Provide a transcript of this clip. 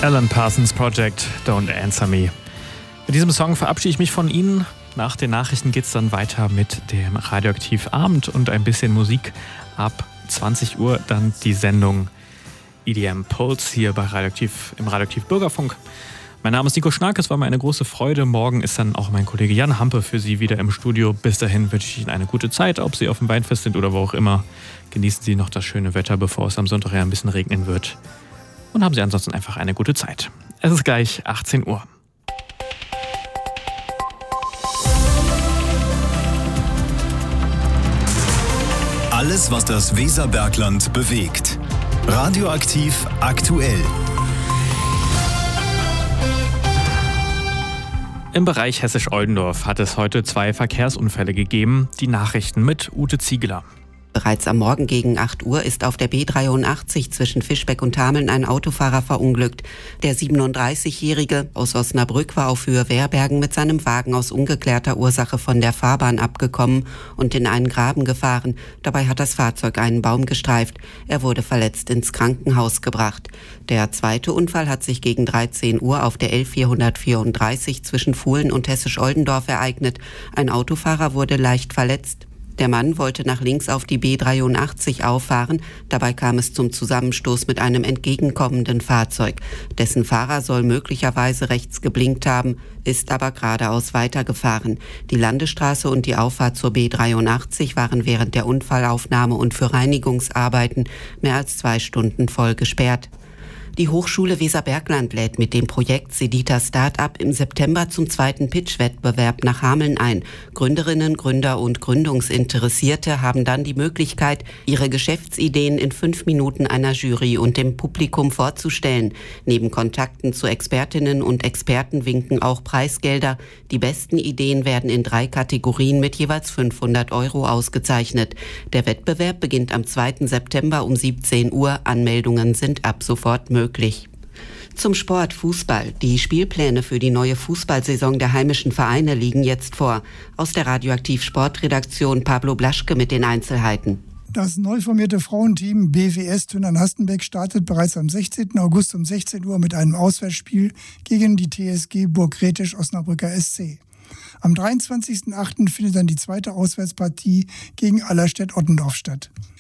Alan Parsons Project, Don't Answer Me. Mit diesem Song verabschiede ich mich von Ihnen. Nach den Nachrichten geht es dann weiter mit dem Radioaktivabend und ein bisschen Musik. Ab 20 Uhr dann die Sendung EDM Pulse hier bei im Radioaktiv Bürgerfunk. Mein Name ist Nico Schnark, es war mir eine große Freude. Morgen ist dann auch mein Kollege Jan Hampe für Sie wieder im Studio. Bis dahin wünsche ich Ihnen eine gute Zeit, ob Sie auf dem Weinfest sind oder wo auch immer. Genießen Sie noch das schöne Wetter, bevor es am Sonntag ja ein bisschen regnen wird. Und haben Sie ansonsten einfach eine gute Zeit. Es ist gleich 18 Uhr. Alles, was das Weserbergland bewegt. Radioaktiv aktuell. Im Bereich Hessisch-Oldendorf hat es heute 2 Verkehrsunfälle gegeben. Die Nachrichten mit Ute Ziegler. Bereits am Morgen gegen 8 Uhr ist auf der B83 zwischen Fischbeck und Hameln ein Autofahrer verunglückt. Der 37-Jährige aus Osnabrück war auf Höhe Werbergen mit seinem Wagen aus ungeklärter Ursache von der Fahrbahn abgekommen und in einen Graben gefahren. Dabei hat das Fahrzeug einen Baum gestreift. Er wurde verletzt ins Krankenhaus gebracht. Der zweite Unfall hat sich gegen 13 Uhr auf der L434 zwischen Fuhlen und Hessisch-Oldendorf ereignet. Ein Autofahrer wurde leicht verletzt. Der Mann wollte nach links auf die B83 auffahren. Dabei kam es zum Zusammenstoß mit einem entgegenkommenden Fahrzeug. Dessen Fahrer soll möglicherweise rechts geblinkt haben, ist aber geradeaus weitergefahren. Die Landesstraße und die Auffahrt zur B83 waren während der Unfallaufnahme und für Reinigungsarbeiten mehr als 2 Stunden voll gesperrt. Die Hochschule Weserbergland lädt mit dem Projekt Sedita Startup im September zum 2. Pitch-Wettbewerb nach Hameln ein. Gründerinnen, Gründer und Gründungsinteressierte haben dann die Möglichkeit, ihre Geschäftsideen in 5 Minuten einer Jury und dem Publikum vorzustellen. Neben Kontakten zu Expertinnen und Experten winken auch Preisgelder. Die besten Ideen werden in 3 Kategorien mit jeweils 500 € ausgezeichnet. Der Wettbewerb beginnt am 2. September um 17 Uhr. Anmeldungen sind ab sofort möglich. Zum Sport Fußball. Die Spielpläne für die neue Fußballsaison der heimischen Vereine liegen jetzt vor. Aus der Radioaktiv-Sportredaktion Pablo Blaschke mit den Einzelheiten. Das neu formierte Frauenteam BWS Tünnern-Hastenbeck startet bereits am 16. August um 16 Uhr mit einem Auswärtsspiel gegen die TSG Burgretisch-Osnabrücker SC. Am 23.08. findet dann die zweite Auswärtspartie gegen Allerstedt-Ottendorf statt.